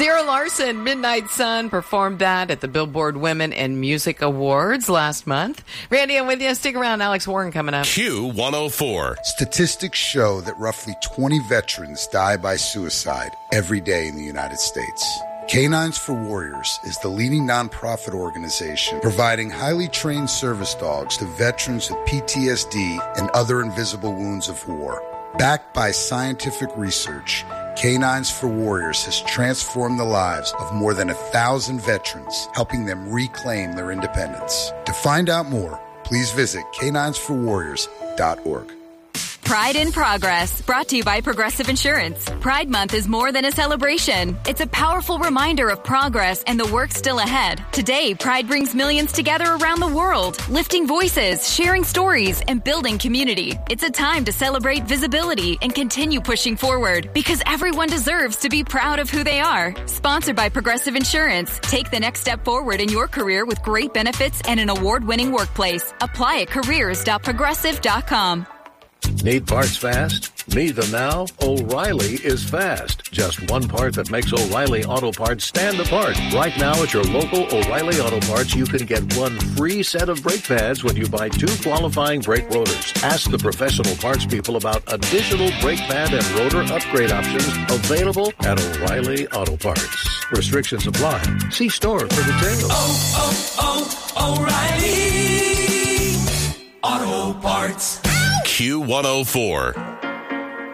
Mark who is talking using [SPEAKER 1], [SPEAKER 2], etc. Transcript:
[SPEAKER 1] Zara Larsson, Midnight Sun, performed that at the Billboard Women in Music Awards last month. Randy, I'm with you. Stick around. Alex Warren coming up.
[SPEAKER 2] Q104.
[SPEAKER 3] Statistics show that roughly 20 veterans die by suicide every day in the United States. Canines for Warriors is the leading nonprofit organization providing highly trained service dogs to veterans with PTSD and other invisible wounds of war. Backed by scientific research, Canines for Warriors has transformed the lives of more than 1,000 veterans, helping them reclaim their independence. To find out more, please visit caninesforwarriors.org.
[SPEAKER 4] Pride in Progress, brought to you by Progressive Insurance. Pride Month is more than a celebration. It's a powerful reminder of progress and the work still ahead. Today, Pride brings millions together around the world, lifting voices, sharing stories, and building community. It's a time to celebrate visibility and continue pushing forward, because everyone deserves to be proud of who they are. Sponsored by Progressive Insurance. Take the next step forward in your career with great benefits and an award-winning workplace. Apply at careers.progressive.com.
[SPEAKER 5] Need parts fast? Need them now? O'Reilly is fast. Just one part that makes O'Reilly Auto Parts stand apart. Right now at your local O'Reilly Auto Parts, you can get one free set of brake pads when you buy 2 qualifying brake rotors. Ask the professional parts people about additional brake pad and rotor upgrade options available at O'Reilly Auto Parts. Restrictions apply. See store for details.
[SPEAKER 6] O'Reilly Auto Parts.
[SPEAKER 2] Q104.